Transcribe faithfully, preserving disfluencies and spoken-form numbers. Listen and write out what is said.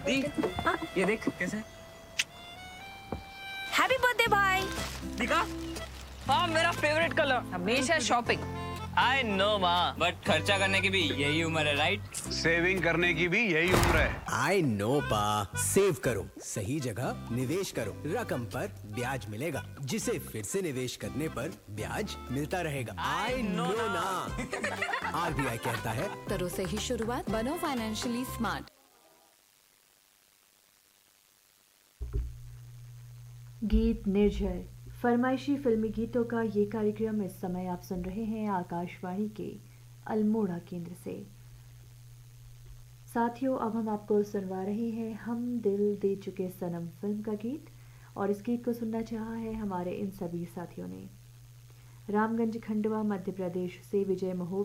दी, हाँ? ये देख कैसे। हैप्पी बर्थडे भाई। दिखा। हाँ मेरा फेवरेट कलर। हमेशा शॉपिंग। आई नो माँ, बट खर्चा करने की भी यही उम्र है, राइट? सेविंग करने की भी यही उम्र है। आई नो पा, सेव करो, सही जगह निवेश करो, रकम पर ब्याज मिलेगा, जिसे फिर से निवेश करने पर ब्याज मिलता रहेगा। आई नो ना। आरबीआई कहता है, करो सही शुरुआत, बनो फाइनेंशियली स्मार्ट। गीत निर्झर, फरमाइशी फिल्मी गीतों का ये कार्यक्रम इस समय आप सुन रहे हैं आकाशवाणी के अल्मोड़ा केंद्र से। साथियों, अब हम आपको सुनवा रहे हैं हम दिल दे चुके सनम फिल्म का गीत, और इस गीत को सुनना चाहा है हमारे इन सभी साथियों ने। रामगंज खंडवा मध्य प्रदेश से विजय महोब